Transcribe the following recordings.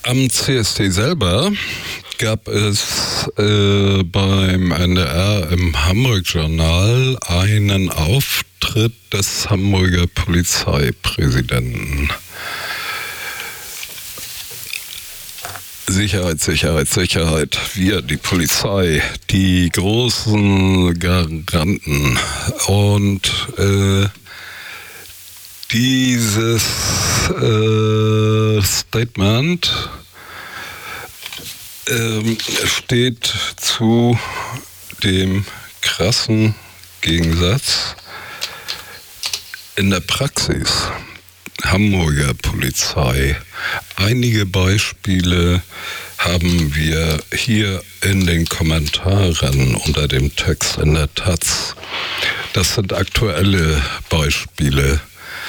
Am CSD selber gab es beim NDR im Hamburg-Journal einen Auftritt des Hamburger Polizeipräsidenten. Sicherheit, Sicherheit, Sicherheit. Wir, die Polizei, die großen Garanten. Und dieses Statement steht zu dem krassen Gegensatz in der Praxis. Hamburger Polizei. Einige Beispiele haben wir hier in den Kommentaren unter dem Text in der Taz. Das sind aktuelle Beispiele.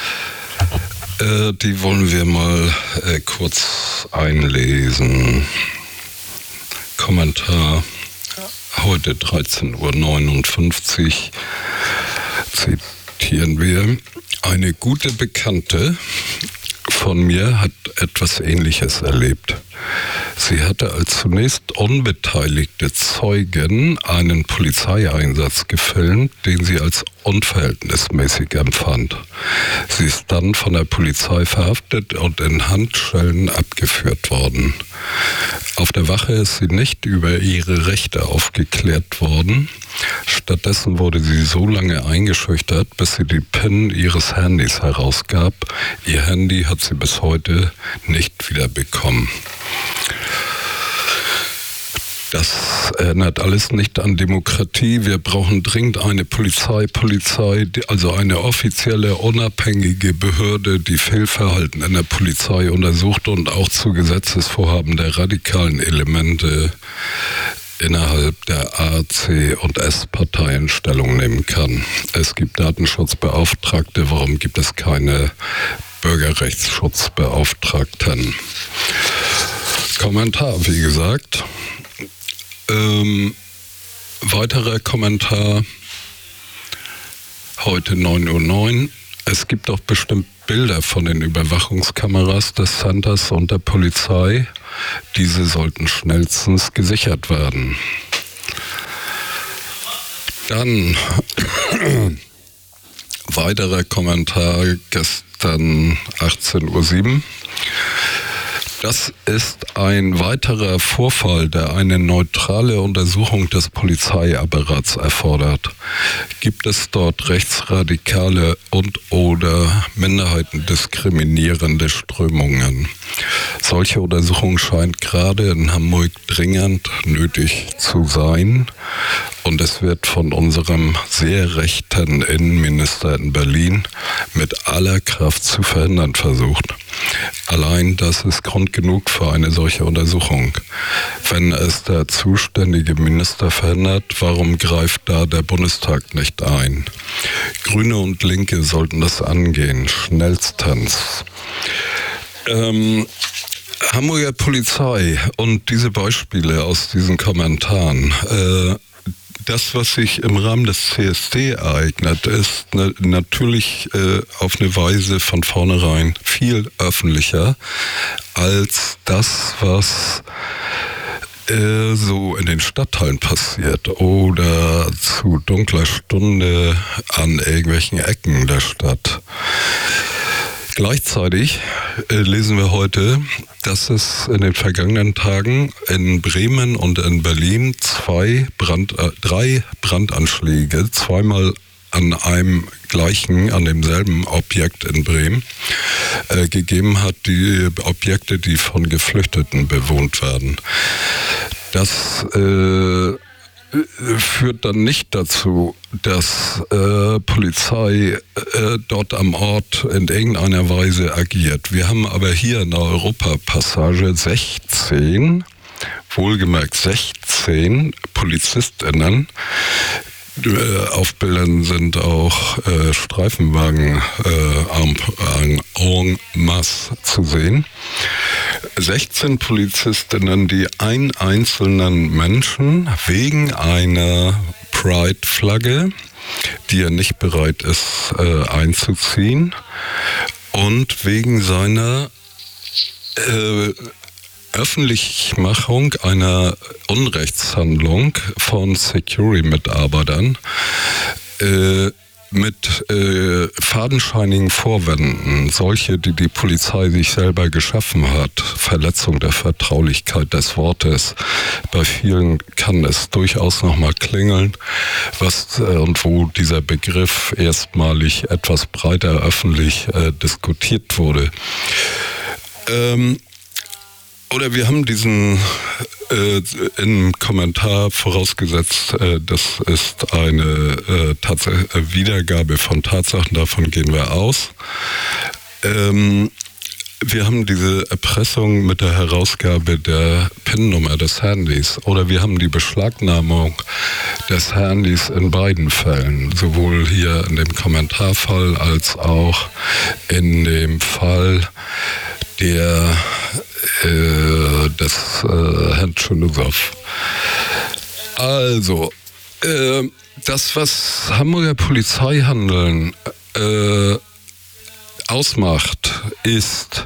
Die wollen wir mal kurz einlesen. Kommentar heute 13:59 Uhr. Zitieren wir. Eine gute Bekannte von mir hat etwas Ähnliches erlebt. Sie hatte als zunächst unbeteiligte Zeugin einen Polizeieinsatz gefilmt, den sie als unverhältnismäßig empfand. Sie ist dann von der Polizei verhaftet und in Handschellen abgeführt worden. Auf der Wache ist sie nicht über ihre Rechte aufgeklärt worden. Stattdessen wurde sie so lange eingeschüchtert, bis sie die PIN ihres Handys herausgab. Ihr Handy hat sie bis heute nicht wiederbekommen. Das erinnert alles nicht an Demokratie. Wir brauchen dringend eine Polizei, also eine offizielle, unabhängige Behörde, die Fehlverhalten in der Polizei untersucht und auch zu Gesetzesvorhaben der radikalen Elemente innerhalb der A, C und S-Parteien Stellung nehmen kann. Es gibt Datenschutzbeauftragte, warum gibt es keine Bürgerrechtsschutzbeauftragten? Kommentar, wie gesagt. Weiterer Kommentar, heute 9:09 Uhr. Es gibt doch bestimmt Bilder von den Überwachungskameras des Centers und der Polizei. Diese sollten schnellstens gesichert werden. Dann weiterer Kommentar, gestern 18:07 Uhr. Das ist ein weiterer Vorfall, der eine neutrale Untersuchung des Polizeiapparats erfordert. Gibt es dort rechtsradikale und/oder minderheitendiskriminierende Strömungen? Solche Untersuchung scheint gerade in Hamburg dringend nötig zu sein. Und es wird von unserem sehr rechten Innenminister in Berlin mit aller Kraft zu verhindern versucht. Allein das ist Grund genug für eine solche Untersuchung. Wenn es der zuständige Minister verhindert, warum greift da der Bundestag nicht ein? Grüne und Linke sollten das angehen, schnellstens. Hamburger Polizei und diese Beispiele aus diesen Kommentaren, das, was sich im Rahmen des CSD ereignet, ist natürlich auf eine Weise von vornherein viel öffentlicher als das, was so in den Stadtteilen passiert oder zu dunkler Stunde an irgendwelchen Ecken der Stadt. Gleichzeitig lesen wir heute, dass es in den vergangenen Tagen in Bremen und in Berlin drei Brandanschläge, zweimal an an demselben Objekt in Bremen, gegeben hat, die Objekte, die von Geflüchteten bewohnt werden. Das führt dann nicht dazu, dass Polizei dort am Ort in irgendeiner Weise agiert. Wir haben aber hier in der Europapassage 16, wohlgemerkt 16 PolizistInnen. Auf Bildern sind auch Streifenwagen en masse zu sehen. 16 Polizistinnen, die einen einzelnen Menschen wegen einer Pride-Flagge, die er nicht bereit ist einzuziehen, und wegen seiner Öffentlichmachung einer Unrechtshandlung von Security-Mitarbeitern mit fadenscheinigen Vorwänden, solche, die die Polizei sich selber geschaffen hat, Verletzung der Vertraulichkeit des Wortes. Bei vielen kann es durchaus nochmal klingeln, und wo dieser Begriff erstmalig etwas breiter öffentlich diskutiert wurde. Oder wir haben diesen im Kommentar vorausgesetzt, das ist eine Wiedergabe von Tatsachen, davon gehen wir aus. Wir haben diese Erpressung mit der Herausgabe der PIN-Nummer des Handys oder wir haben die Beschlagnahmung des Handys in beiden Fällen, sowohl hier in dem Kommentarfall als auch in dem Fall des Herrn Tschernussow. Also, das, was Hamburger Polizeihandeln ausmacht, ist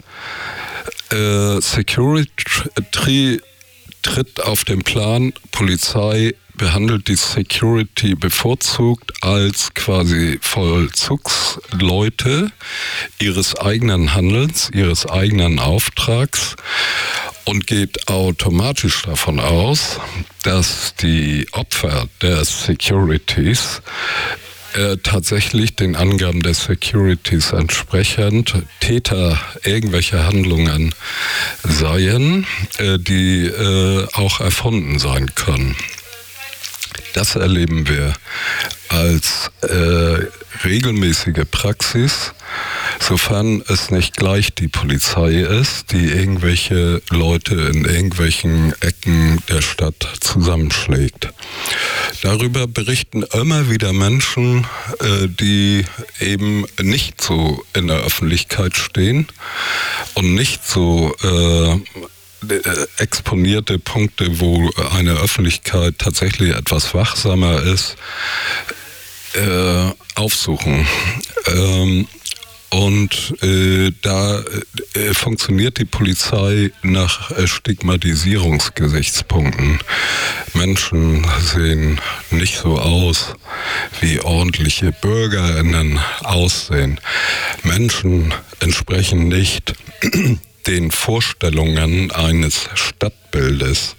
Security tritt auf den Plan, Polizei behandelt die Security bevorzugt als quasi Vollzugsleute ihres eigenen Handelns, ihres eigenen Auftrags und geht automatisch davon aus, dass die Opfer der Securities tatsächlich den Angaben der Securities entsprechend Täter irgendwelcher Handlungen seien, die auch erfunden sein können. Das erleben wir als regelmäßige Praxis, sofern es nicht gleich die Polizei ist, die irgendwelche Leute in irgendwelchen Ecken der Stadt zusammenschlägt. Darüber berichten immer wieder Menschen, die eben nicht so in der Öffentlichkeit stehen und nicht so exponierte Punkte, wo eine Öffentlichkeit tatsächlich etwas wachsamer ist, aufsuchen. Da funktioniert die Polizei nach Stigmatisierungsgesichtspunkten. Menschen sehen nicht so aus, wie ordentliche BürgerInnen aussehen. Menschen entsprechen nicht den Vorstellungen eines Stadtbildes.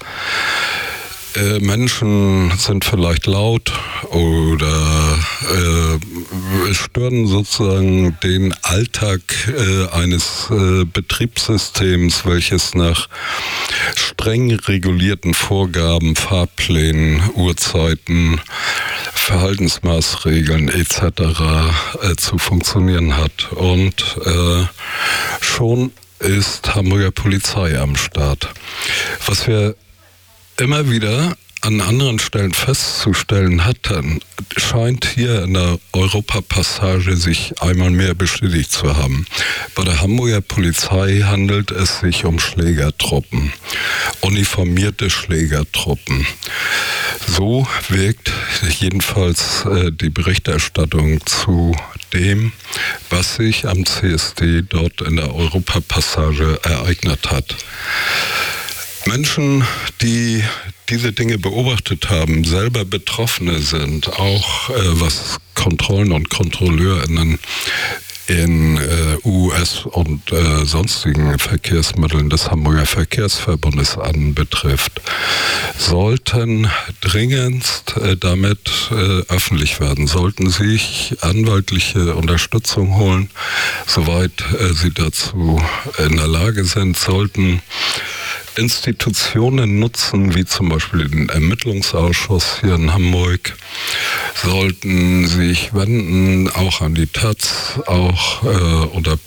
Menschen sind vielleicht laut oder stören sozusagen den Alltag eines Betriebssystems, welches nach streng regulierten Vorgaben, Fahrplänen, Uhrzeiten, Verhaltensmaßregeln etc. Zu funktionieren hat. Und schon ist Hamburger Polizei am Start. Was wir immer wieder an anderen Stellen festzustellen hatten, scheint hier in der Europapassage sich einmal mehr bestätigt zu haben. Bei der Hamburger Polizei handelt es sich um Schlägertruppen, uniformierte Schlägertruppen. So wirkt jedenfalls die Berichterstattung zu dem, was sich am CSD dort in der Europapassage ereignet hat. Menschen, die diese Dinge beobachtet haben, selber Betroffene sind, auch was Kontrollen und KontrolleurInnen in US und sonstigen Verkehrsmitteln des Hamburger Verkehrsverbundes anbetrifft, sollten dringendst damit öffentlich werden, sollten sich anwaltliche Unterstützung holen, soweit sie dazu in der Lage sind, sollten Institutionen nutzen, wie zum Beispiel den Ermittlungsausschuss hier in Hamburg, sollten sich wenden, auch an die Taz, auch unter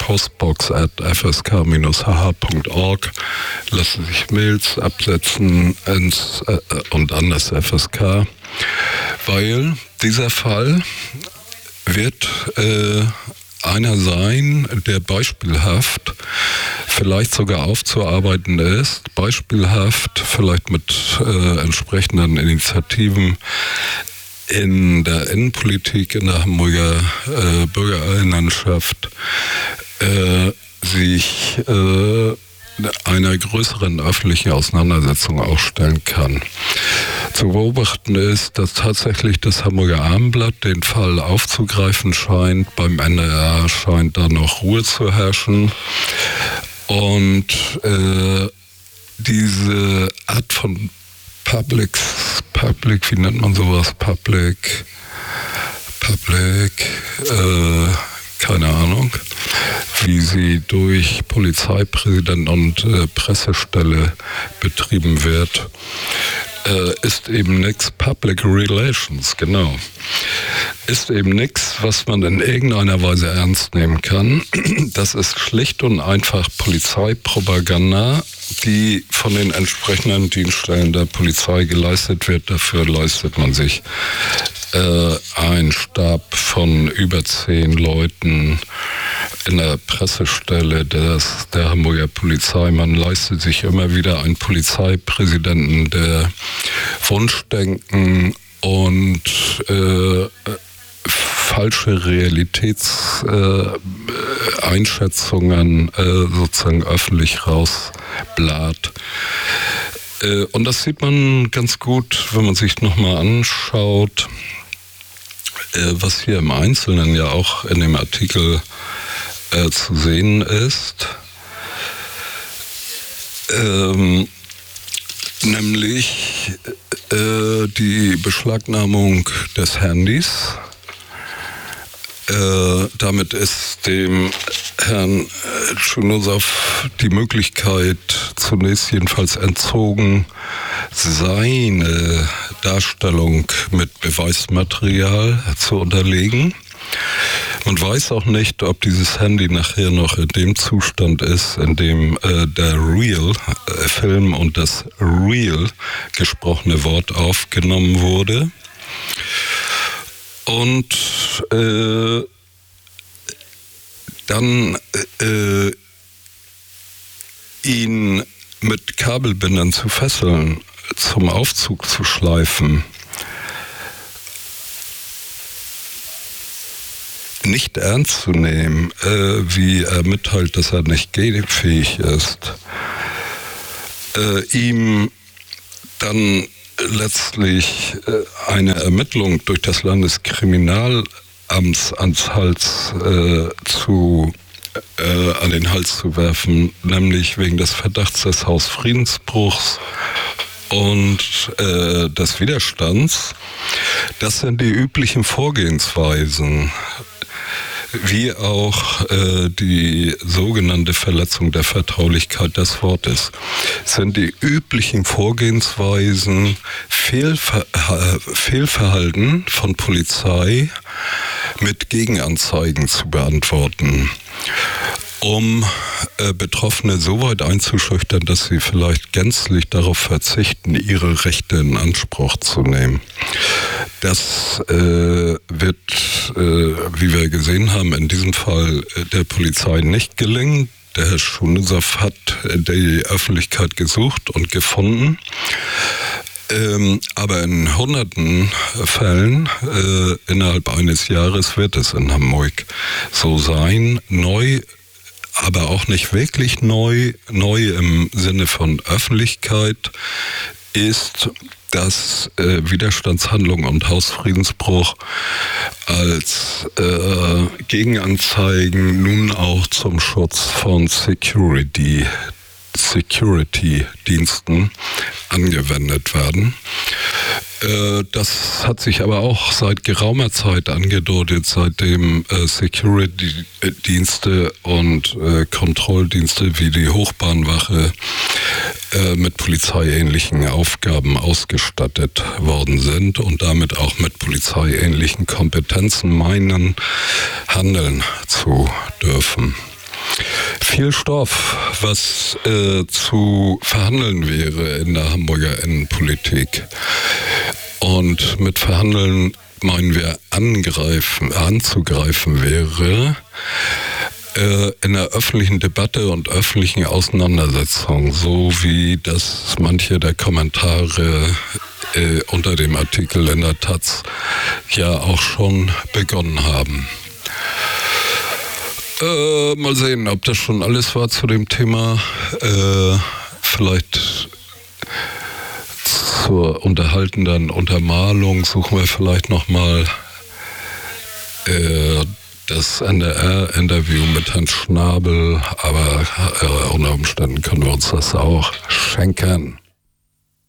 postbox@fsk-hh.org, lassen sich Mails absetzen und an das FSK, weil dieser Fall wird einer sein, der beispielhaft vielleicht sogar aufzuarbeiten ist, beispielhaft vielleicht mit entsprechenden Initiativen in der Innenpolitik, in der Hamburger Bürgerinnenschaft sich einer größeren öffentlichen Auseinandersetzung auch stellen kann. Zu beobachten ist, dass tatsächlich das Hamburger Abendblatt den Fall aufzugreifen scheint. Beim NDR scheint da noch Ruhe zu herrschen. Und diese Art von Public, wie nennt man sowas? Public, keine Ahnung, wie sie durch Polizeipräsident und Pressestelle betrieben wird, ist eben nichts. Public Relations, genau. Ist eben nichts, was man in irgendeiner Weise ernst nehmen kann. Das ist schlicht und einfach Polizeipropaganda, die von den entsprechenden Dienststellen der Polizei geleistet wird. Dafür leistet man sich ein Stab von über 10 Leuten in der Pressestelle der Hamburger Polizei. Man leistet sich immer wieder einen Polizeipräsidenten, der Wunschdenken und falsche Realitätseinschätzungen sozusagen öffentlich rausbläht. Und das sieht man ganz gut, wenn man sich nochmal anschaut, was hier im Einzelnen ja auch in dem Artikel zu sehen ist. Nämlich die Beschlagnahmung des Handys. Damit ist dem Herrn Tschunusov die Möglichkeit zunächst jedenfalls entzogen, seine Darstellung mit Beweismaterial zu unterlegen. Man weiß auch nicht, ob dieses Handy nachher noch in dem Zustand ist, in dem der Real-Film und das Real gesprochene Wort aufgenommen wurde. Und dann ihn mit Kabelbindern zu fesseln, zum Aufzug zu schleifen, nicht ernst zu nehmen, wie er mitteilt, dass er nicht gehfähig ist, ihm dann letztlich eine Ermittlung durch das Landeskriminalamts an den Hals zu werfen, nämlich wegen des Verdachts des Hausfriedensbruchs und des Widerstands. Das sind die üblichen Vorgehensweisen, wie auch die sogenannte Verletzung der Vertraulichkeit des Wortes. Es sind die üblichen Vorgehensweisen, Fehlverhalten von Polizei mit Gegenanzeigen zu beantworten, um Betroffene so weit einzuschüchtern, dass sie vielleicht gänzlich darauf verzichten, ihre Rechte in Anspruch zu nehmen. Das wird, wie wir gesehen haben, in diesem Fall der Polizei nicht gelingen. Der Herr Tschunusov hat die Öffentlichkeit gesucht und gefunden. Aber in hunderten Fällen innerhalb eines Jahres wird es in Hamburg so sein. Neu, aber auch nicht wirklich neu im Sinne von Öffentlichkeit ist, dass Widerstandshandlung und Hausfriedensbruch als Gegenanzeigen nun auch zum Schutz von Security-Diensten angewendet werden. Das hat sich aber auch seit geraumer Zeit angedeutet, seitdem Security-Dienste und Kontrolldienste wie die Hochbahnwache mit polizeiähnlichen Aufgaben ausgestattet worden sind und damit auch mit polizeiähnlichen Kompetenzen meinen, handeln zu dürfen. Viel Stoff, was zu verhandeln wäre in der Hamburger Innenpolitik. Und mit verhandeln meinen wir anzugreifen wäre in der öffentlichen Debatte und öffentlichen Auseinandersetzung, so wie das manche der Kommentare unter dem Artikel in der Taz ja auch schon begonnen haben. Mal sehen, ob das schon alles war zu dem Thema. Vielleicht zur unterhaltenden Untermalung suchen wir vielleicht nochmal das NDR-Interview mit Herrn Schnabel, aber unter Umständen können wir uns das auch schenken.